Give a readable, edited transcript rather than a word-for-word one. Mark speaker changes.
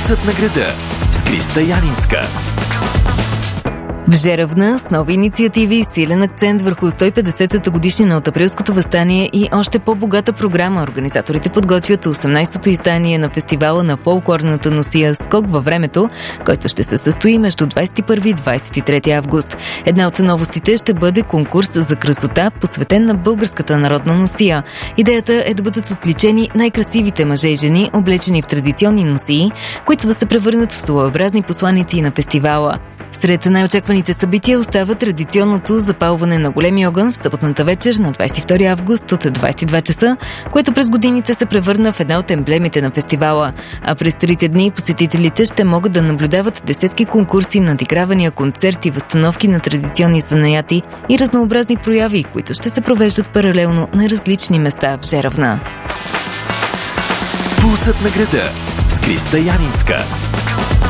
Speaker 1: Пулсът на града с Криста Янинска.
Speaker 2: В Жеравна с нови инициативи, силен акцент върху 150-та годишнина от Априлското въстание и още по-богата програма, организаторите подготвят 18-то издание на фестивала на фолклорната носия "Скок във времето", който ще се състои между 21 и 23 август. Една от новостите ще бъде конкурс за красота, посветен на българската народна носия. Идеята е да бъдат отличени най-красивите мъже и жени, облечени в традиционни носии, които да се превърнат в своеобразни посланици на фестивала. Сред най-очакваните събития остава традиционното запалване на големи огън в съботната вечер на 22 август от 22 часа, което през годините се превърна в една от емблемите на фестивала. А през 3 дни посетителите ще могат да наблюдават десетки конкурси, надигравания, концерти, възстановки на традиционни занаяти и разнообразни прояви, които ще се провеждат паралелно на различни места в Жеравна.
Speaker 1: Пулсът на града с Криста Янинска.